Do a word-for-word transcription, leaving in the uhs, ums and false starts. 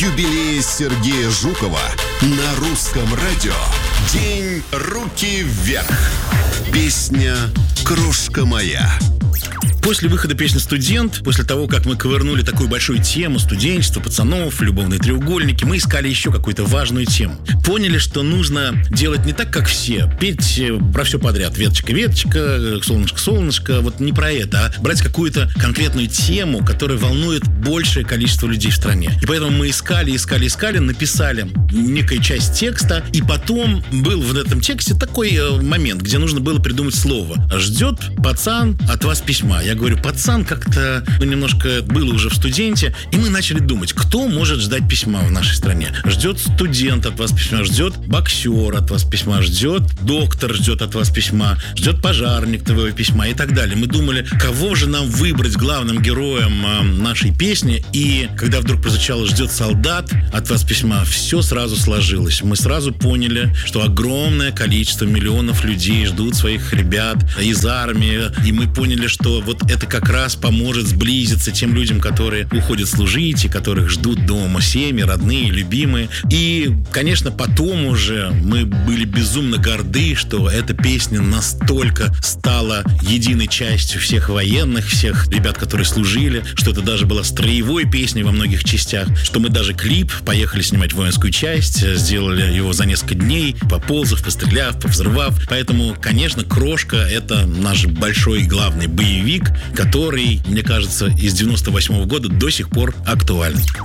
юбилея Сергея Жукова на русском радио «День руки вверх». Песня «Крошка моя». После выхода песни «Студент», после того, как мы ковырнули такую большую тему студенчества, пацанов, любовные треугольники, мы искали еще какую-то важную тему. Поняли, что нужно делать не так, как все, петь про все подряд. Веточка-веточка, солнышко-солнышко, вот не про это, а брать какую-то конкретную тему, которая волнует большее количество людей в стране. И поэтому мы искали, искали, искали, написали некую часть текста, и потом был в этом тексте такой момент, где нужно было придумать слово. «Ждет пацан от вас письма». Я говорю, пацан как-то ну, немножко было уже в студенте, и мы начали думать, кто может ждать письма в нашей стране. Ждет студент от вас письма, ждет боксер от вас письма, ждет доктор ждет от вас письма, ждет пожарник твоего письма и так далее. Мы думали, кого же нам выбрать главным героем э, нашей песни, и когда вдруг прозвучало «ждет солдат от вас письма», все сразу сложилось. Мы сразу поняли, что огромное количество миллионов людей ждут своих ребят из армии, и мы поняли, что вот это как раз поможет сблизиться тем людям, которые уходят служить и которых ждут дома семьи, родные, любимые. И, конечно, потом уже мы были безумно горды, что эта песня настолько стала единой частью всех военных, всех ребят, которые служили, что это даже была строевой песней во многих частях, что мы даже клип поехали снимать в воинскую часть, сделали его за несколько дней, поползав, постреляв, повзрывав. Поэтому, конечно, «Крошка» — это наш большой главный боевик, который, мне кажется, из девяносто восьмого года до сих пор актуален.